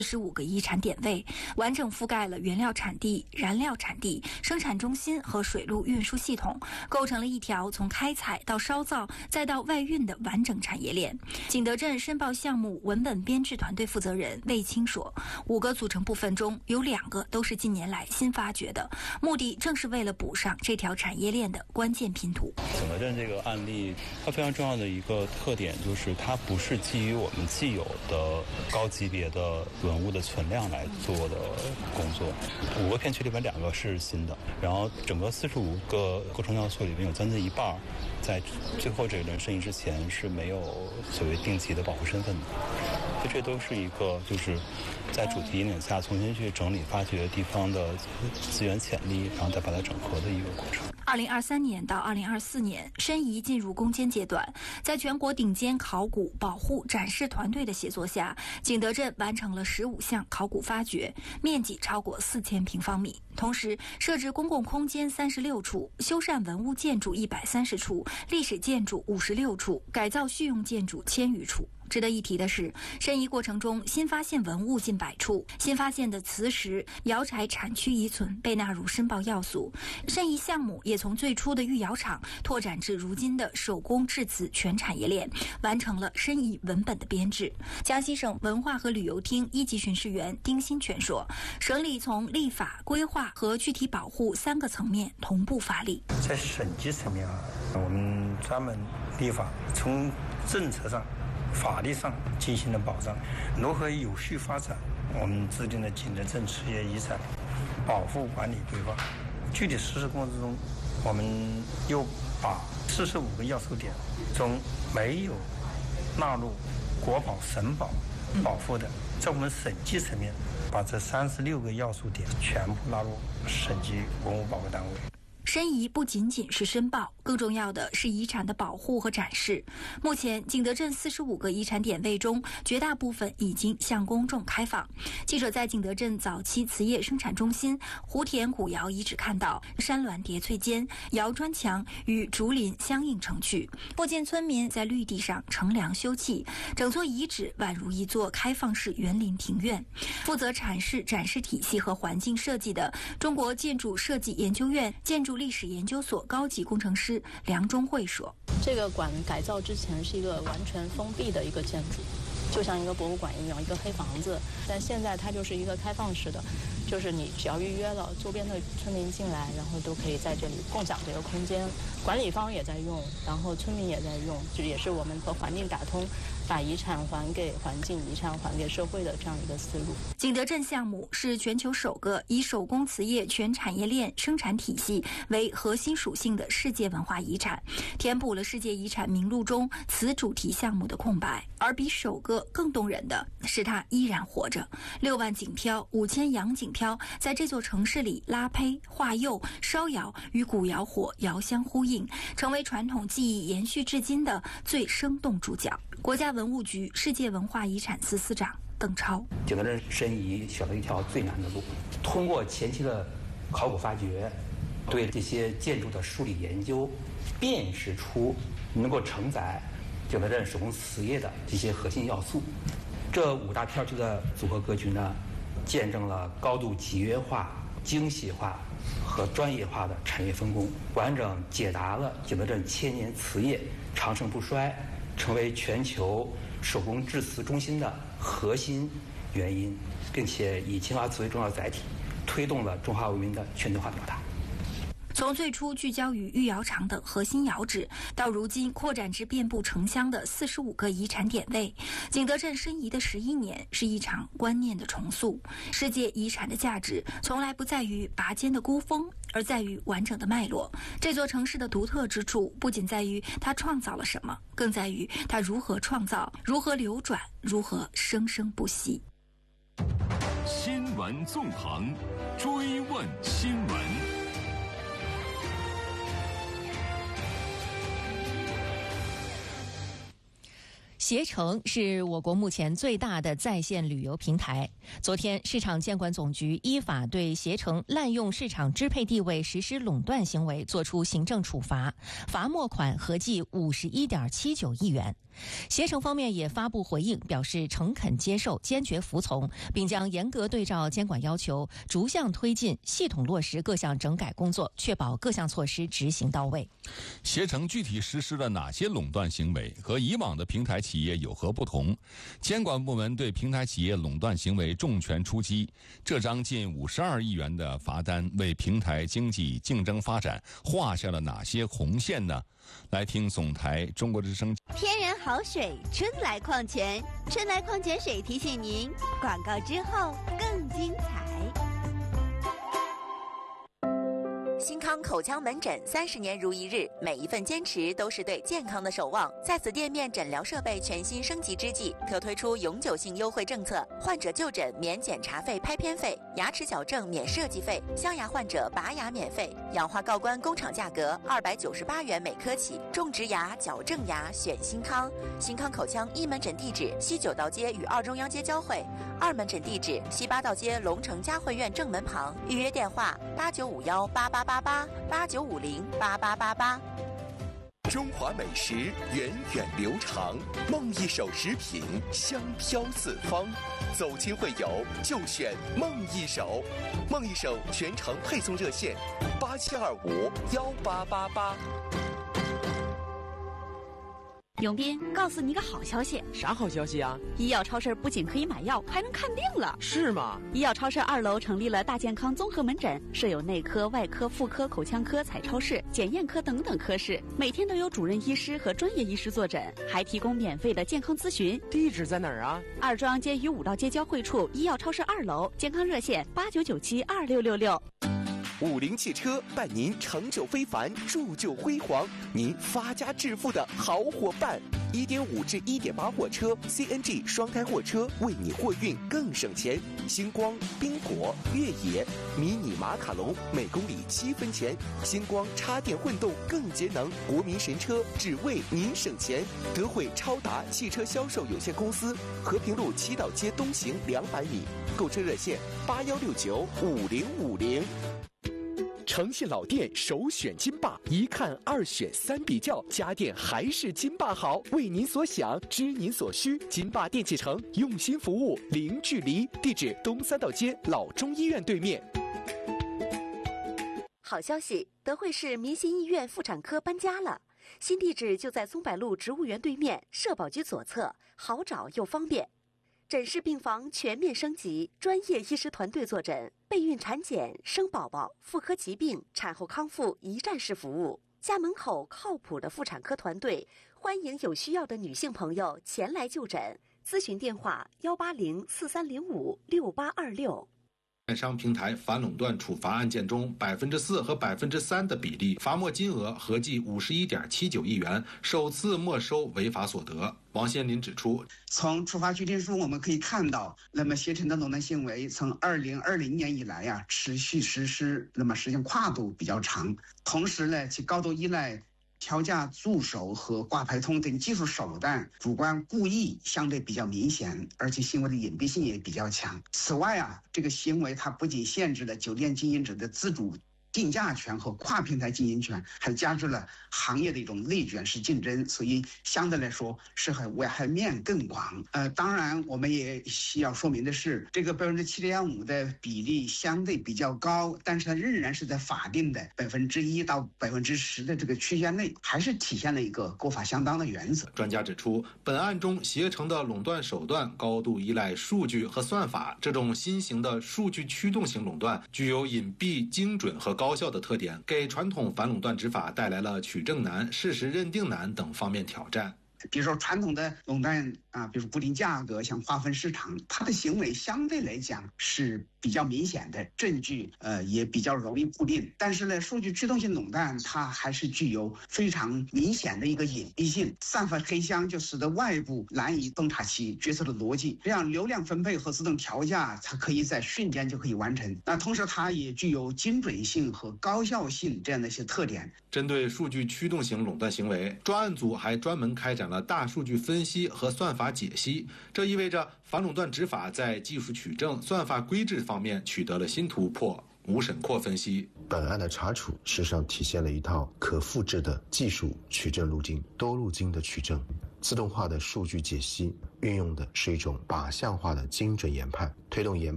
45个遗产点位，完整覆盖了原料产地、燃料产地、生产中心和水路运输系统，构成了一条从开采到烧造再到外运的完整产业链。景德镇申报项目文本编制团队负责人魏青说，5个组成部分中有2个都是近年来新发掘的，目的正是为了补上这条产业链的关键拼图。 景德镇这个案例，它非常重要的一个特点就是它不是基于我们既有的高级别的文物的存量来做的工作。5个片区里面2个是新的，然后整个45个构成要素里面有将近一半在最后这轮申遗之前是没有所谓定级的保护身份的，所以这都是一个就是在主题引领下重新去整理发掘地方的资源潜力，然后再把它整合的一个过程。 2023年到2024年，申遗进入攻坚阶段，在全国顶尖考古保护展示团队的协作下，景德镇完成了15项考古发掘，面积超过4000平方米。同时，设置公共空间36处，修缮文物建筑130处，历史建筑56处，改造蓄用建筑1000余处。值得一提的是，申遗过程中新发现文物近100处，新发现的磁石、窑柴产区遗存被纳入申报要素。申遗项目也从最初的御窑厂拓展至如今的手工制瓷全产业链，完成了申遗文本的编制。江西省文化和旅游厅1级巡视员丁新全说，省里从立法、规划和具体保护3个层面同步发力。 在省级层面我们专门立法，从政策上法律上进行了保障，如何有序发展，我们制定了景德镇瓷业遗产保护管理规划。具体实施过程中，我们又把45个要素点中没有纳入国保、省保保护的，在我们省级层面把这36个要素点全部纳入省级文物保护单位。 申遗不仅仅是申报，更重要的是遗产的保护和展示。目前，景德镇45个遗产点位中，绝大部分已经向公众开放。记者在景德镇早期瓷业生产中心湖田古窑遗址看到，山峦叠翠间，窑砖墙与竹林相映成趣。附近村民在绿地上乘凉休憩，整座遗址宛如一座开放式园林庭院。负责阐释展示体系和环境设计的中国建筑设计研究院建筑历史研究所高级工程师梁中慧说， 这个馆改造之前是一个完全封闭的一个建筑，就像一个博物馆一样，一个黑房子，但现在它就是一个开放式的，就是你只要预约了，周边的村民进来，然后都可以在这里共享这个空间，管理方也在用，然后村民也在用，就也是我们和环境打通，把遗产还给环境，遗产还给社会的这样一个思路。 景德镇项目是全球首个以手工瓷业全产业链生产体系为核心属性的世界文化遗产，填补了世界遗产名录中瓷主题项目的空白。而比首个更动人的是，它依然活着。6万锦漂、5000洋锦漂在这座城市里拉胚、化釉、烧窑，与古窑火遥相呼应，成为传统技艺延续至今的最生动注脚。国家文物局世界文化遗产司司长邓超， 景德镇申遗选了一条最难的路，通过前期的考古发掘，对这些建筑的梳理研究，辨识出能够承载景德镇手工瓷业的这些核心要素。这5大片区的组合格局呢，见证了高度集约化、精细化和专业化的产业分工，完整解答了景德镇千年瓷业长盛不衰，成为全球手工制瓷中心的核心原因，并且以青花瓷为重要载体，推动了中华文明的全球化表达。 从最初聚焦于御窑厂等核心窑址，到如今扩展至遍布城乡的45个遗产点位，景德镇申遗的11年是一场观念的重塑。世界遗产的价值从来不在于拔尖的孤峰，而在于完整的脉络。这座城市的独特之处，不仅在于它创造了什么，更在于它如何创造，如何流转，如何生生不息。 新闻纵横，追问新闻。 携程是我国目前最大的在线旅游平台。昨天，市场监管总局依法对携程滥用市场支配地位实施垄断行为作出行政处罚，罚没款合计51.79亿元。 携程方面也发布回应，表示诚恳接受，坚决服从，并将严格对照监管要求，逐项推进系统落实各项整改工作，确保各项措施执行到位。 携程具体实施了哪些垄断行为，和以往的平台企业有何不同？监管部门对平台企业垄断行为重拳出击，这张近52亿元的罚单为平台经济竞争发展画下了哪些红线呢？来听总台中国之声。 天然好水，春来矿泉，春来矿泉水提醒您，广告之后更精彩。新康口腔门诊30年如一日，每一份坚持都是对健康的守望。在此店面诊疗设备全新升级之际，特推出永久性优惠政策：患者就诊免检查费、拍片费，牙齿矫正免设计费，镶牙患者拔牙免费，氧化锆冠工厂价格298元每颗起。种植牙、矫正牙选新康。新康口腔一门诊地址西9道街与2中央街交汇，2门诊地址西8道街龙城嘉汇苑正门旁。预约电话8951888889508888。 中华美食源远流长，梦一手食品香飘四方。走亲会友就选梦一手，梦一手全程配送热线87251888。 永斌，告诉你一个好消息。 啥好消息啊？ 医药超市不仅可以买药，还能看病了。 是吗？ 医药超市2楼成立了大健康综合门诊，设有内科、外科、妇科、口腔科、彩超室、检验科等等科室，每天都有主任医师和专业医师坐诊，还提供免费的健康咨询。 地址在哪儿啊 ？2中央街与5道街交汇处，医药超市2楼，健康热线89972666。 50汽车伴您成就非凡，铸就辉煌，您发家致富的好伙伴。1.5至1.8货车 CNG 双胎货车，为你货运更省钱。星光、宾果、越野、迷你马卡龙每公里7分钱。星光插电混动更节能，国民神车只为您省钱。德惠超达汽车销售有限公司，和平路7道街东行200米。购车热线81695050。诚信老店首选金霸，一看2选3比较，家电还是金霸好。为您所想，知您所需，金霸电器城用心服务，零距离。地址东3道街老中医院对面。 好消息，德惠市民心医院妇产科搬家了，新地址就在松柏路植物园对面，社保局左侧，好找又方便。诊室病房全面升级，专业医师团队坐诊，备孕产检、生宝宝、妇科疾病、产后康复一站式服务。家门口靠谱的妇产科团队，欢迎有需要的女性朋友前来就诊。咨询电话18043056826。 电商平台反垄断处罚案件中，4%和3%的比例，罚没金额合计51.79亿元，首次没收违法所得。王先林指出， 从处罚决定书我们可以看到，那么携程的垄断行为从2020年以来呀，持续实施，那么时间跨度比较长，同时呢，其高度依赖调价助手和挂牌通等技术手段，主观故意相对比较明显，而且行为的隐蔽性也比较强。此外啊，这个行为它不仅限制了酒店经营者的自主定价权和跨平台经营权，还加剧了行业的一种内卷式竞争，所以相对来说是很危害面更广。当然我们也需要说明的是，这个7.5%的比例相对比较高，但是它仍然是在法定的1%到10%的这个区间内，还是体现了一个过法相当的原则。 专家指出，本案中携程的垄断手段高度依赖数据和算法，这种新型的数据驱动型垄断具有隐蔽、精准和高效的特点，给传统反垄断执法带来了取证难、事实认定难等方面挑战。 比如说传统的垄断啊，比如固定价格，像划分市场，它的行为相对来讲是比较明显的，证据也比较容易固定。但是呢，数据驱动性垄断它还是具有非常明显的一个隐蔽性，散发黑箱，就使得外部难以洞察其决策的逻辑。这样流量分配和自动调价，它可以在瞬间就可以完成。那同时它也具有精准性和高效性这样的一些特点。 针对数据驱动型垄断行为，专案组还专门开展了大数据分析和算法解析，这意味着反垄断执法在技术取证、算法规制方面取得了新突破。 吴审阔分析， 本案的查处事实上体现了一套可复制的技术取证路径，多路径的取证，自动化的数据解析，运用的是一种靶向化的精准研判，推动研